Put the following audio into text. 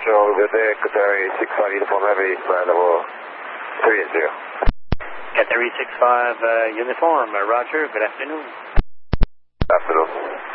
Control, good day, Qatari 65 Uniform Heavy, flight level 380. Qatari 65 Uniform, Roger, good afternoon. Afternoon.